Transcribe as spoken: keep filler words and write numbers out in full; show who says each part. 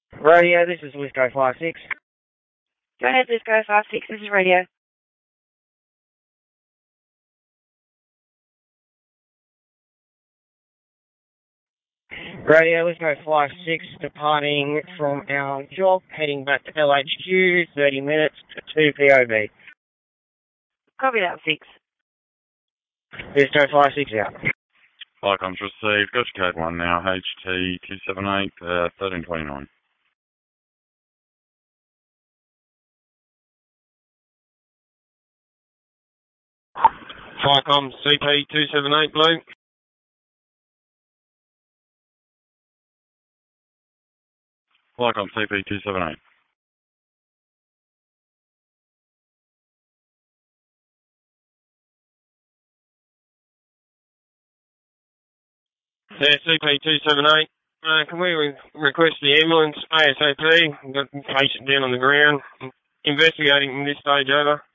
Speaker 1: Radio, this is Wisco five six.
Speaker 2: Go ahead, Wisco five six, this is radio.
Speaker 1: Radio, Wisco five six, departing from our job, heading back to L H Q, thirty minutes to two P O B.
Speaker 2: Copy that, six.
Speaker 1: Wisco five six out.
Speaker 3: Flycom's received. Go to code one now, H T two seven eight, uh, thirteen twenty-nine.
Speaker 4: Flycom C P two seven eight, Blue.
Speaker 3: Flycom C P two seven eight.
Speaker 4: Yeah, C P two seven eight. Uh, can we re- request the ambulance ASAP? We've got the patient down on the ground. Investigating from this stage over.